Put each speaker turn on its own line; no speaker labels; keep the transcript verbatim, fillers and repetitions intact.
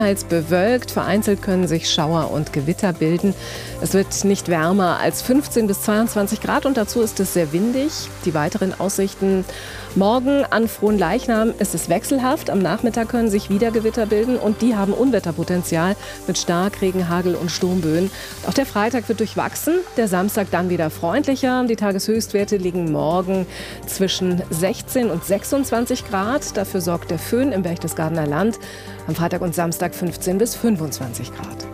Teils bewölkt, vereinzelt können sich Schauer und Gewitter bilden. Es wird nicht wärmer als fünfzehn bis zweiundzwanzig Grad und dazu ist es sehr windig. Die weiteren Aussichten: Morgen an Fronleichnam ist es wechselhaft. Am Nachmittag können sich wieder Gewitter bilden und die haben Unwetterpotenzial mit Starkregen, Hagel und Sturmböen. Auch der Freitag wird durchwachsen, der Samstag dann wieder freundlicher. Die Tageshöchstwerte liegen morgen zwischen sechzehn und sechsundzwanzig Grad. Dafür sorgt der Föhn im Berchtesgadener Land. Am Freitag und Samstag fünfzehn bis fünfundzwanzig Grad.